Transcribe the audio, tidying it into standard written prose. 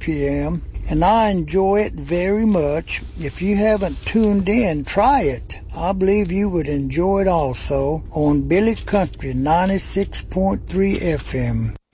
p.m., and I enjoy it very much. If you haven't tuned in, try it. I believe you would enjoy it also on Billy Country 96.3 FM.